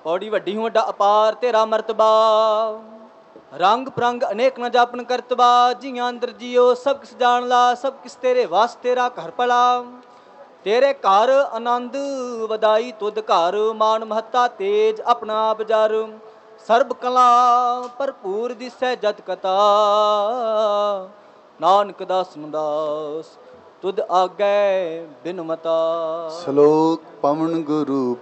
ਪੌੜੀ ਵੱਡੀ ਹੂੰ ਵੱਡਾ ਅਪਾਰ ਤੇਰਾ ਮਰਤਬਾ। ਰੰਗ ਪ੍ਰੰਗ ਅਨੇਕ ਨ ਜਾਪਨ ਕਰਤਬਾ। ਜੀਆਂ ਅੰਦਰ ਜੀਓ ਸਭ ਕਿਸ ਜਾਣ ਲਾ। ਸਭ ਕਿਸ ਤੇਰੇ ਵਾਸ ਤੇਰਾ ਘਰ ਭਲਾ। ਤੇਰੇ ਘਰ ਆਨੰਦ ਵਧਾਈ ਤੁਧ ਘਰ। ਮਾਨ ਮਹੱਤਾ ਤੇਜ ਆਪਣਾ ਆਪ ਜਰ। ਸਰਬ ਕਲਾ ਭਰਪੂਰ ਦਿਸੈ ਜਤ ਕਤਾ। ਨਾਨਕ ਦਾਸ ਮੁਦਾਸ ਤੁਧ ਆਗੈ ਬਿਨ ਮਤਾ। ਸ਼ਲੋਕ ਪਵਨ ਗੁਰੂ